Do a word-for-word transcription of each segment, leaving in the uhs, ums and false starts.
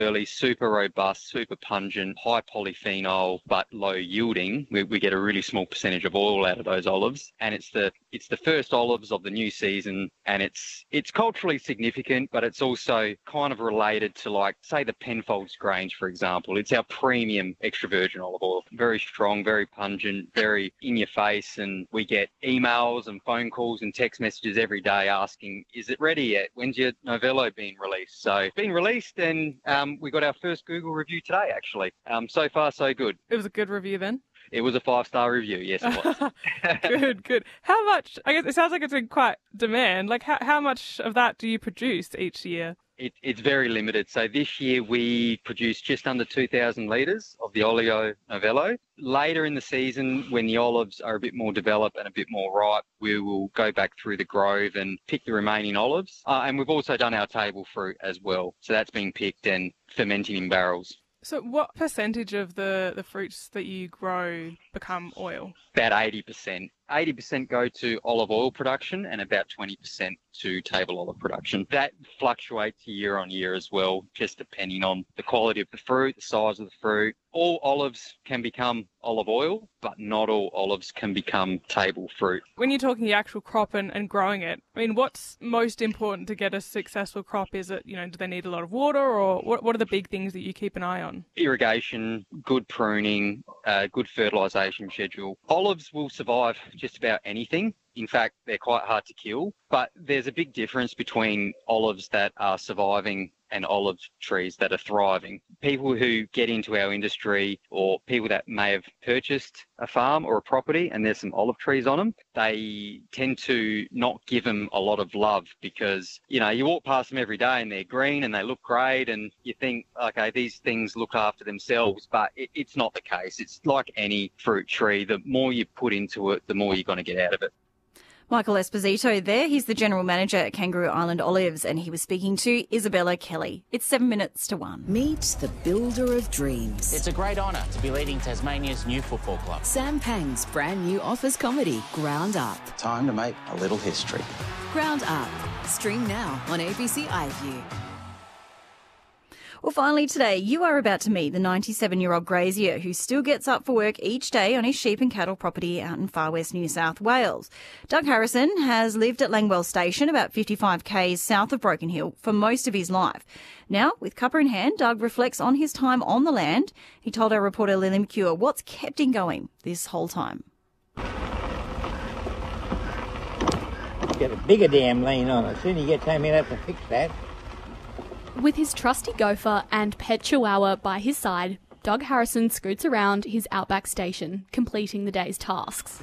early, super robust, super pungent, high polyphenol, but low yielding. We, we get a really small percentage of oil out of those olives. And it's the it's the first olives of the new season. And it's it's culturally significant, but it's also kind of related to, like, say, the Penfolds Grange, for example. It's our premium extra virgin olive oil. Very strong, very pungent, very in your face. And we get emails and phone calls and text messages every day asking, is it ready yet? When's your Novello being released? So it's been released, and um, we got our first Google review today, actually. Um, so far, so good. It was a good review then? It was a five-star review, yes, it was. Good, good. How much, I guess it sounds like it's in quite demand. Like, how, how much of that do you produce each year? It, it's very limited. So this year we produced just under two thousand litres of the Olio Novello. Later in the season, when the olives are a bit more developed and a bit more ripe, we will go back through the grove and pick the remaining olives. Uh, and we've also done our table fruit as well. So that's being picked and fermenting in barrels. So what percentage of the, the fruits that you grow become oil? About eighty percent. eighty percent go to olive oil production and about twenty percent to table olive production. That fluctuates year on year as well, just depending on the quality of the fruit, the size of the fruit. All olives can become olive oil, but not all olives can become table fruit. When you're talking the actual crop and, and growing it, I mean, what's most important to get a successful crop? Is it, you know, do they need a lot of water, or what, what are the big things that you keep an eye on? Irrigation, good pruning, uh, good fertilisation schedule. Olives will survive just about anything. In fact, they're quite hard to kill, but there's a big difference between olives that are surviving and olive trees that are thriving. People who get into our industry, or people that may have purchased a farm or a property and there's some olive trees on them, they tend to not give them a lot of love because, you know, you walk past them every day and they're green and they look great and you think, okay, these things look after themselves, but it, it's not the case. It's like any fruit tree. The more you put into it, the more you're going to get out of it. Michael Esposito there. He's the General Manager at Kangaroo Island Olives, and he was speaking to Isabella Kelly. It's seven minutes to one. Meet the builder of dreams. It's a great honour to be leading Tasmania's new football club. Sam Pang's brand new office comedy, Ground Up. Time to make a little history. Ground Up. Stream now on A B C iView. Well, finally today, you are about to meet the ninety-seven-year-old grazier who still gets up for work each day on his sheep and cattle property out in far west New South Wales. Doug Harrison has lived at Langwell Station, about fifty-five kays south of Broken Hill, for most of his life. Now, with cuppa in hand, Doug reflects on his time on the land. He told our reporter Lily McCure what's kept him going this whole time. Get a bigger damn lean on it. Soon you get home, you have to fix that. With his trusty gopher and pet chihuahua by his side, Doug Harrison scoots around his outback station, completing the day's tasks.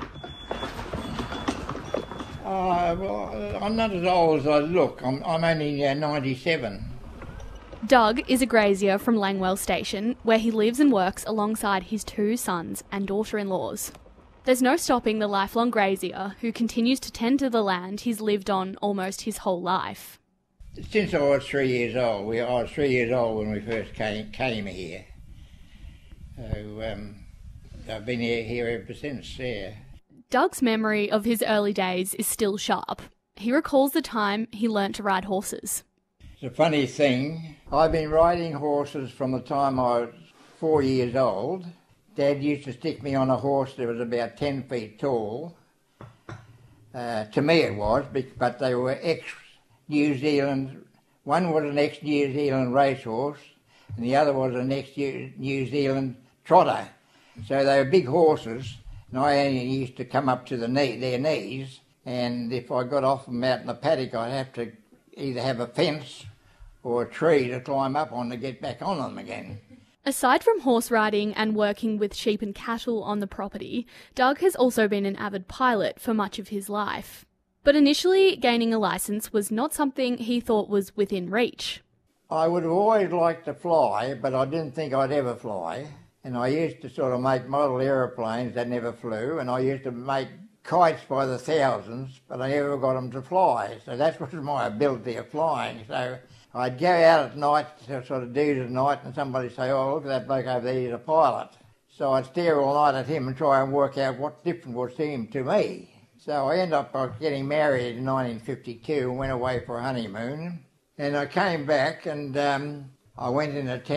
Uh, well, I'm not as old as I look. I'm, I'm only uh, ninety-seven. Doug is a grazier from Langwell Station, where he lives and works alongside his two sons and daughter-in-laws. There's no stopping the lifelong grazier who continues to tend to the land he's lived on almost his whole life. Since I was three years old, we, I was three years old when we first came, came here. So um, I've been here, here ever since, yeah. Doug's memory of his early days is still sharp. He recalls the time he learnt to ride horses. It's a funny thing. I've been riding horses from the time I was four years old. Dad used to stick me on a horse that was about ten feet tall. Uh, to me it was, but they were ex-New Zealand. One was an ex-New Zealand racehorse and the other was an ex-New Zealand trotter. So they were big horses, and I only used to come up to the knee, their knees, and if I got off them out in the paddock, I'd have to either have a fence or a tree to climb up on to get back on them again. Aside from horse riding and working with sheep and cattle on the property, Doug has also been an avid pilot for much of his life. But initially, gaining a licence was not something he thought was within reach. I would have always liked to fly, but I didn't think I'd ever fly. And I used to sort of make model aeroplanes that never flew, and I used to make kites by the thousands, but I never got them to fly. So that was my ability of flying. So I'd go out at night, to sort of do at night, and somebody say, oh, look at that bloke over there, he's a pilot. So I'd stare all night at him and try and work out what difference was to him to me. So I ended up by getting married in nineteen fifty-two and went away for a honeymoon. And I came back and um, I went in a